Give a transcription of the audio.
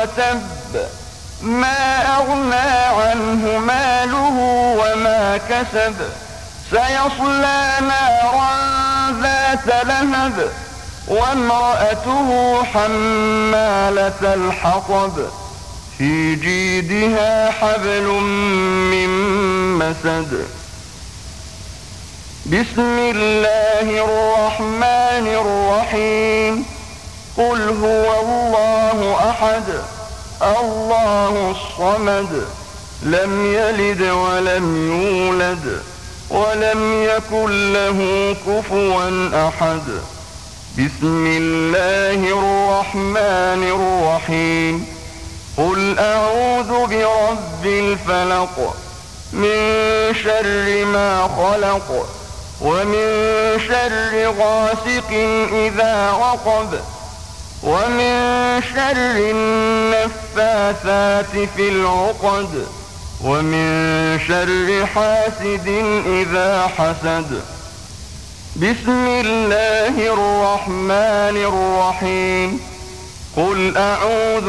وتب ما أغنى عنه ماله وما كسب سيصلى نارا ذات لهب وامرأته حمالة الحطب في جيدها حبل من مسد. بسم الله الرحمن الرحيم. قل هو الله أحد الله الصمد لم يلد ولم يولد ولم يكن له كفوا أحد. بسم الله الرحمن الرحيم. قل أعوذ برب الفلق من شر ما خلق ومن شر غاسق إذا وقب ومن شر النفاثات في العقد ومن شر حاسد إذا حسد. بسم الله الرحمن الرحيم. قل أعوذ